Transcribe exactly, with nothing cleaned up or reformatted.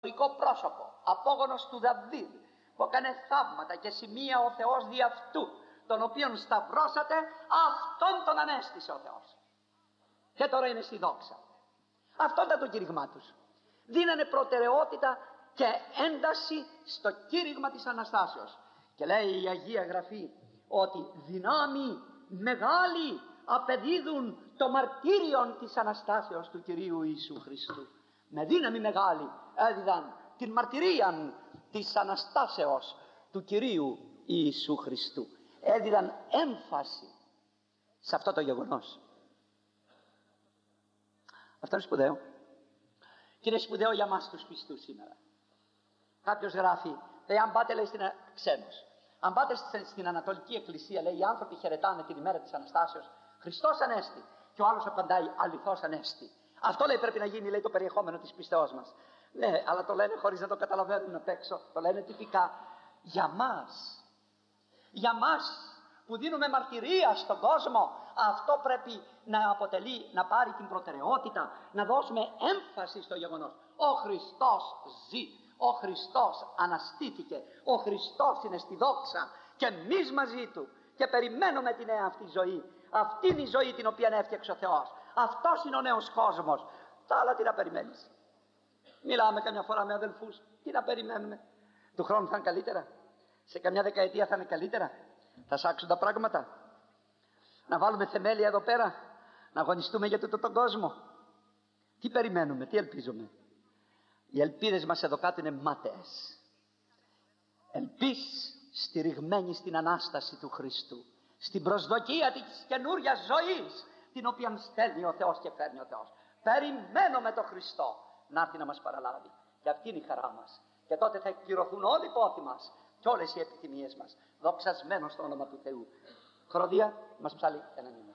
ιστορικό πρόσωπο, απόγονος του Δαβίδ, που έκανε θαύματα και σημεία ο Θεός δι' αυτού, τον οποίον σταυρώσατε, αυτόν τον ανέστησε ο Θεός. Και τώρα είναι στη δόξα. Αυτό ήταν το κήρυγμά τους. Δίνανε προτεραιότητα και ένταση στο κήρυγμα της Αναστάσεως. Και λέει η Αγία Γραφή ότι δυνάμει μεγάλη απεδίδουν το μαρτύριον της Αναστάσεως του Κυρίου Ιησού Χριστού. Με δύναμη μεγάλη έδιδαν την μαρτυρία της Αναστάσεως του Κυρίου Ιησού Χριστού. Έδιδαν έμφαση σε αυτό το γεγονός. Αυτό είναι σπουδαίο. Και είναι σπουδαίο για μας τους πιστούς σήμερα. Κάποιος γράφει, λέει, αν πάτε, λέει, στην, ξένος, αν πάτε στην Ανατολική Εκκλησία, λέει, οι άνθρωποι χαιρετάνε την ημέρα της Αναστάσεως, Χριστός Ανέστη. Και ο άλλος απαντάει, αληθώς Ανέστη. Αυτό, λέει, πρέπει να γίνει, λέει, το περιεχόμενο της πιστεώς μας. Ναι, αλλά το λένε χωρίς να το καταλαβαίνουν απ' έξω. Το λένε τυπικά. Για μας, για μας που δίνουμε μαρτυρία στον κόσμο, αυτό πρέπει να αποτελεί, να πάρει την προτεραιότητα, να δώσουμε έμφαση στο γεγονός. Ο Χριστός ζει, ο Χριστός αναστήθηκε, ο Χριστός είναι στη δόξα και εμείς μαζί Του και περιμένουμε τη νέα αυτή ζωή. Αυτή είναι η ζωή την οποία έφτιαξε ο Θεός. Αυτός είναι ο νέος κόσμος. Τα άλλα τι να περιμένεις. Μιλάμε καμιά φορά με αδελφούς, τι να περιμένουμε. Του χρόνου θα είναι καλύτερα. Σε καμιά δεκαετία θα είναι καλύτερα. Θα σάξουν τα πράγματα. Να βάλουμε θεμέλια εδώ πέρα, να αγωνιστούμε για τούτο τον κόσμο. Τι περιμένουμε, τι ελπίζουμε. Οι ελπίδες μας εδώ κάτω είναι μάταιες. Ελπίς στηριγμένη στην Ανάσταση του Χριστού, στην προσδοκία της καινούριας ζωής, την οποία στέλνει ο Θεός και φέρνει ο Θεός. Περιμένουμε τον Χριστό να έρθει να μας παραλάβει. Και αυτή είναι η χαρά μας. Και τότε θα εκπληρωθούν όλοι οι πόθοι μας και όλες οι επιθυμίες μας. Δοξασμένο στο όνομα του Θεού. Χροδία, μας ψάλει έναν ύμνο.